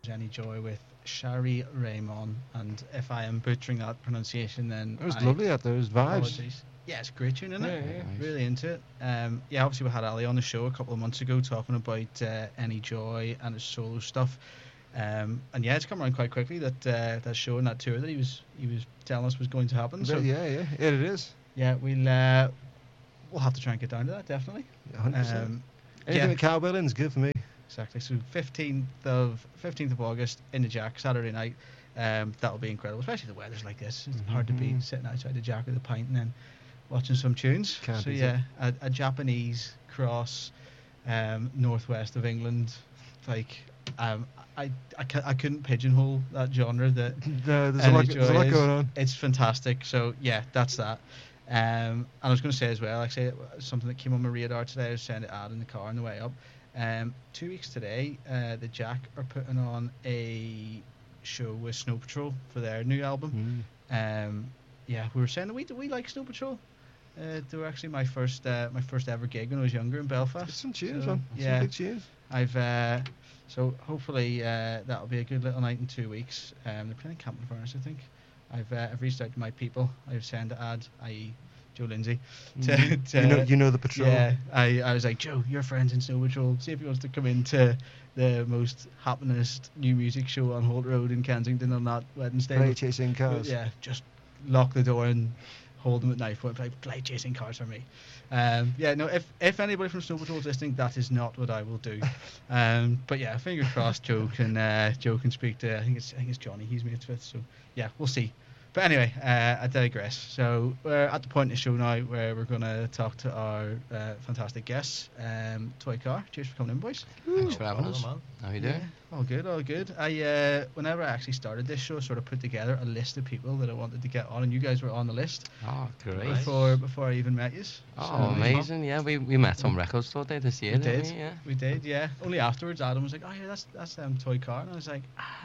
Any Joy with Shari Raymond, and if I am butchering that pronunciation, then It was lovely out there. It was vibes. apologies. Yeah, it's a great tune, isn't it? Yeah. Nice. Really into it. Yeah, obviously we had Ali on the show a couple of months ago talking about Any Joy and his solo stuff. And yeah, it's come around quite quickly that that show and that tour that he was telling us was going to happen. So Yeah, it is. yeah, we'll have to try and get down to that, definitely. 100%. Anything with cowbelling is good for me. Exactly. So 15th of August in the Jack, Saturday night. That'll be incredible, especially the weather's like this. It's hard to beat sitting outside the Jack with a pint and then watching some tunes. Can't so beat yeah, a Japanese cross, northwest of England. Like I couldn't pigeonhole that genre. That No, there's Any a Joy lot is. going on. It's fantastic. So yeah, that's that. And I was going to say as well, actually, something that came on my radar today. I was saying to Ad in the car on the way up. 2 weeks today, the Jack are putting on a show with Snow Patrol for their new album. Yeah, we were saying that we like Snow Patrol. They were actually my first ever gig when I was younger in Belfast. There's some tunes, So, man. yeah. Some big tunes. I've so hopefully that'll be a good little night in 2 weeks. They're playing Campbell Furnace, I think. I've reached out to my people. I've sent to Ad, i.e. Joe Lindsay. You know the patrol. Yeah, I was like, Joe, your friend's in Snow Patrol. See if he wants to come into the most happiest new music show on Holt Road in Kensington on that Wednesday. Play chasing cars. Yeah, just lock the door and hold them at knife point. Play chasing cars for me. Yeah, no. If anybody from Snow Patrol is listening, that is not what I will do. But yeah, fingers crossed. Joe can speak to. I think it's Johnny he's mates with. So yeah, we'll see. But anyway, I digress. So we're at the point in the show now where we're going to talk to our fantastic guests. Toy Car, cheers for coming in, boys. Thanks for having us. man. How you doing? Yeah, all good. Whenever I actually started this show, I sort of put together a list of people that I wanted to get on, and you guys were on the list Oh, great. Nice. before I even met you. Oh, amazing. Yeah, we met on Record Store Day this year, We didn't did. we? Yeah. We did, yeah. Only afterwards, Adam was like, "Oh yeah, that's Toy Car," and I was like,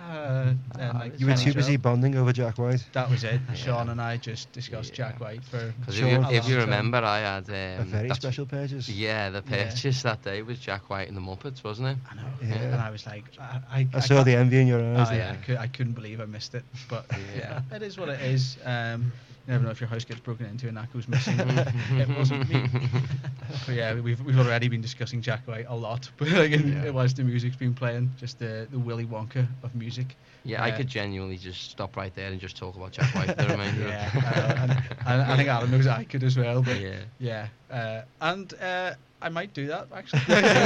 then, like, You were Kenny too busy Joe. bonding over Jack White. That was it. Yeah. Sean and I just discussed Yeah. Jack White for. Because Sure. if you a long remember, time. I had A very that's- special purchase. Yeah, the purchase that day was Jack White and the Muppets, wasn't it? I know. Yeah. And I was like, I saw can't- the envy in your eyes. Oh, there. yeah, I couldn't believe I missed it, but yeah, it is what it is. You never know if your house gets broken into and that goes missing. It wasn't me. But yeah, we've already been discussing Jack White a lot, but like whilst the music's been playing, just the Willy Wonka of music. Yeah, I could genuinely just stop right there and just talk about Jack White for the remainder. Yeah, I think Adam knows I could as well. But Yeah. and I might do that actually.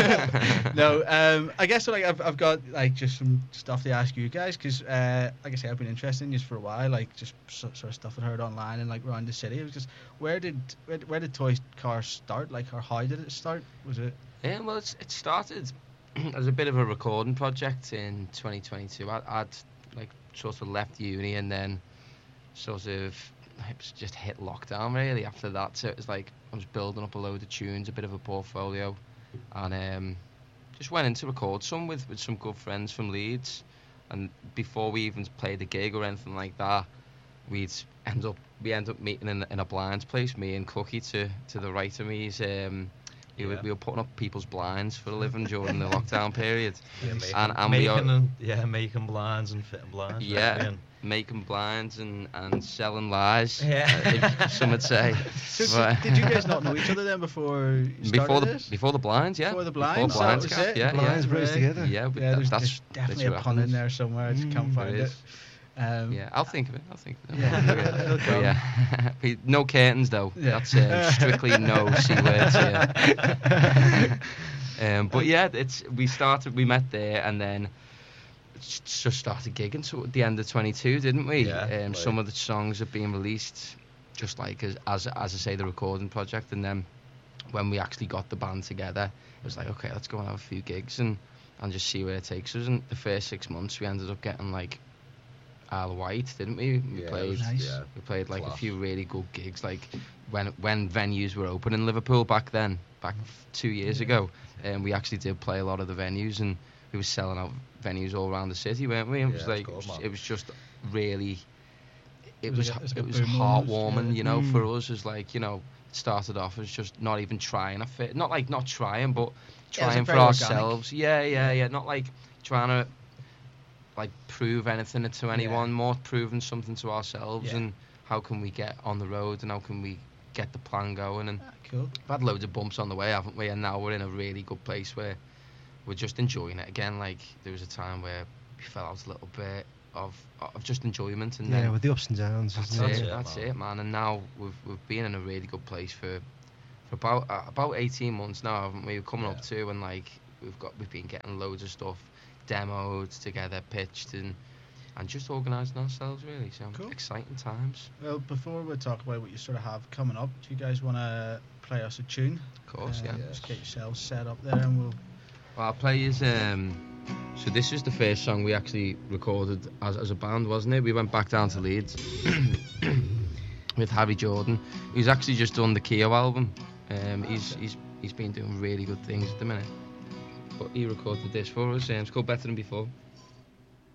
No, I guess so, like I've got like just some stuff to ask you guys because like I say, I've been interested in this for a while, like just sort of stuff I heard online and like around the city. It was just where did Toy Car start? Like, or how did it start? Was it? Yeah, well, it started as a bit of a recording project in 2022. I'd like sort of left uni and then sort of it was just hit lockdown really after that. So it was like I was building up a load of tunes, a bit of a portfolio, and just went in to record some with some good friends from Leeds. And before we even played the gig or anything like that, we end up meeting in a blinds place, me and Cookie to the right of me. We were putting up people's blinds for a living during the lockdown period. Yeah, making blinds and fitting blinds. Yeah, making blinds and selling lies. Yeah. If some would say. So did you guys not know each other then before you started this? Before the blinds, yeah. Before the blinds, Before blinds, that was it? yeah, Blinds yeah. bros together. Yeah, Yeah, there's that's definitely that's a what pun in happens. there somewhere. I just can't find There it. is. Yeah, I'll think of it. Yeah, it'll come. Yeah. No curtains though. Yeah. That's strictly no C words here. But yeah, we met there and then just started gigging. So at the end of 22, didn't we? Yeah, some of the songs have been released, just like as I say, the recording project. And then when we actually got the band together, it was like, okay, let's go and have a few gigs and just see where it takes us. And the first 6 months, we ended up getting like Isle of Wight, didn't we? We played. nice. We played like Class. a few really good gigs, like when venues were open in Liverpool back 2 years ago, and we actually did play a lot of the venues, and we were selling out venues all around the city, weren't we? And it was like it was just really, it was heartwarming, you know, for us. As like, you know, it started off as just not even trying to fit, not trying, but trying for very ourselves. Yeah, not like trying to like prove anything to anyone, more proving something to ourselves, Yeah. and how can we get on the road and how can we get the plan going. And Cool. we've had loads of bumps on the way, haven't we? And now we're in a really good place where we're just enjoying it again. Like there was a time where we fell out a little bit of just enjoyment, and then with the ups and downs. that's it, man. And now we've been in a really good place for about 18 months now, haven't we? We're coming up to, and like we've been getting loads of stuff demoed together, pitched, and just organising ourselves really. So Cool. exciting times. Well, before we talk about what you sort of have coming up, do you guys want to play us a tune? Of course, yeah. Just get yourselves set up there, and we'll. Well, I'll play you. So this is the first song we actually recorded as a band, wasn't it? We went back down to Leeds with Harry Jordan, who's actually just done the Keo album. He's been doing really good things at the minute. But he recorded this for us. It's called Better Than Before.